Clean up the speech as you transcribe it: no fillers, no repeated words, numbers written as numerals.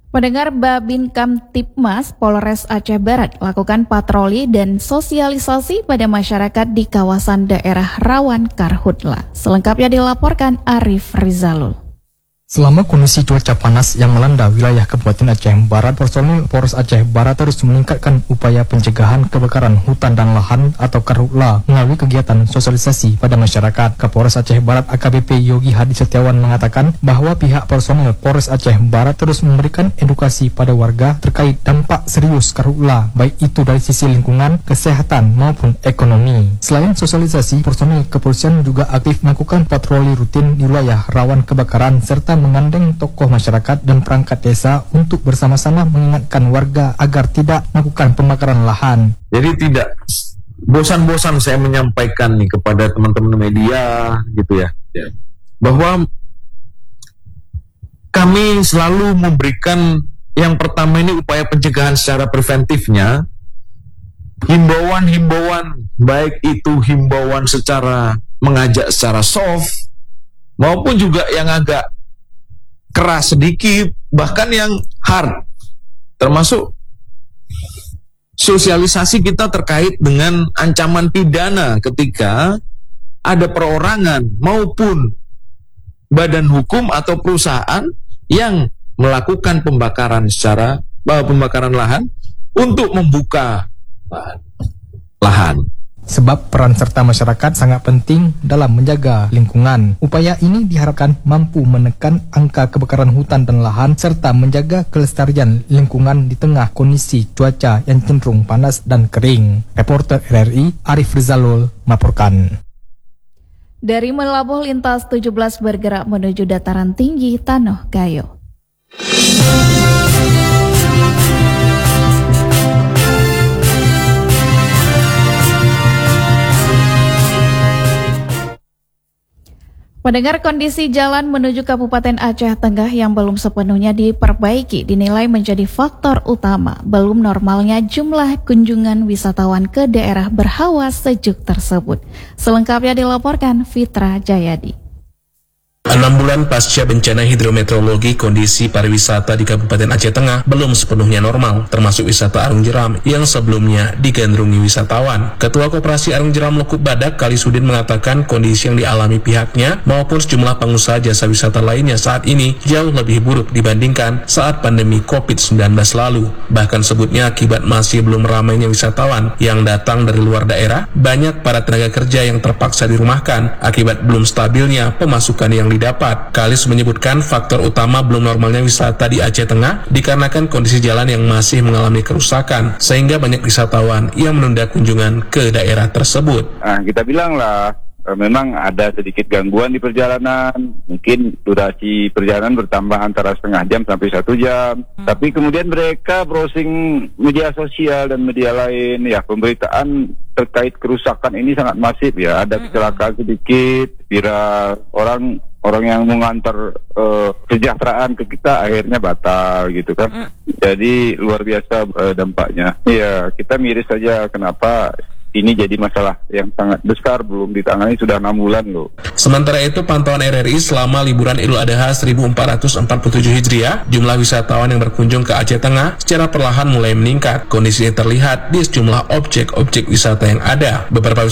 Pendengar, Babin Kamtibmas Polres Aceh Barat lakukan patroli dan sosialisasi pada masyarakat di kawasan daerah rawan karhutla. Selengkapnya dilaporkan Arif Rizalul. Selama kondisi cuaca panas yang melanda wilayah Kabupaten Aceh Barat, personil Polres Aceh Barat terus meningkatkan upaya pencegahan kebakaran hutan dan lahan atau karhutla melalui kegiatan sosialisasi pada masyarakat. Kapolres Aceh Barat AKBP Yogi Hadi Setiawan mengatakan bahwa pihak personil Polres Aceh Barat terus memberikan edukasi pada warga terkait dampak serius karhutla, baik itu dari sisi lingkungan, kesehatan maupun ekonomi. Selain sosialisasi, personil kepolisian juga aktif melakukan patroli rutin di wilayah rawan kebakaran serta mengandeng tokoh masyarakat dan perangkat desa untuk bersama-sama mengingatkan warga agar tidak melakukan pembakaran lahan. Jadi tidak bosan-bosan saya menyampaikan nih kepada teman-teman media gitu ya, bahwa kami selalu memberikan yang pertama ini upaya pencegahan secara preventifnya, himbauan-himbauan, baik itu himbauan secara mengajak secara soft maupun juga yang agak keras sedikit, bahkan yang hard, termasuk sosialisasi kita terkait dengan ancaman pidana ketika ada perorangan maupun badan hukum atau perusahaan yang melakukan pembakaran lahan untuk membuka lahan. Sebab peran serta masyarakat sangat penting dalam menjaga lingkungan. Upaya ini diharapkan mampu menekan angka kebakaran hutan dan lahan serta menjaga kelestarian lingkungan di tengah kondisi cuaca yang cenderung panas dan kering. Reporter RRI Arif Rizalul melaporkan. Dari Melabuh lintas 17 bergerak menuju dataran tinggi Tanoh Gayo. Mendengar kondisi jalan menuju Kabupaten Aceh Tengah yang belum sepenuhnya diperbaiki dinilai menjadi faktor utama belum normalnya jumlah kunjungan wisatawan ke daerah berhawa sejuk tersebut. Selengkapnya dilaporkan Fitra Jayadi. 6 bulan pasca bencana hidrometeorologi, kondisi pariwisata di Kabupaten Aceh Tengah belum sepenuhnya normal, termasuk wisata Arung Jeram yang sebelumnya digandrungi wisatawan. Ketua Koperasi Arung Jeram Lekuk Badak Kali Sudin mengatakan kondisi yang dialami pihaknya maupun sejumlah pengusaha jasa wisata lainnya saat ini jauh lebih buruk dibandingkan saat pandemi COVID-19 lalu. Bahkan sebutnya akibat masih belum ramainya wisatawan yang datang dari luar daerah, banyak para tenaga kerja yang terpaksa dirumahkan akibat belum stabilnya pemasukan yang didapat. Kalis menyebutkan faktor utama belum normalnya wisata di Aceh Tengah dikarenakan kondisi jalan yang masih mengalami kerusakan, sehingga banyak wisatawan yang menunda kunjungan ke daerah tersebut. Kita bilang lah, memang ada sedikit gangguan di perjalanan, mungkin durasi perjalanan bertambah antara setengah jam sampai 1 jam. Tapi kemudian mereka browsing media sosial dan media lain, ya pemberitaan terkait kerusakan ini sangat masif ya. Ada kecelakaan sedikit, viral, orang yang mengantar kesejahteraan ke kita akhirnya batal gitu kan. Jadi luar biasa dampaknya. Ya kita miris saja kenapa ini jadi masalah yang sangat besar belum ditangani sudah 6 bulan loh. Sementara itu pantauan RRI selama liburan Idul Adha 1447 Hijriah, jumlah wisatawan yang berkunjung ke Aceh Tengah secara perlahan mulai meningkat. Kondisi ini terlihat di sejumlah objek-objek wisata yang ada. Beberapa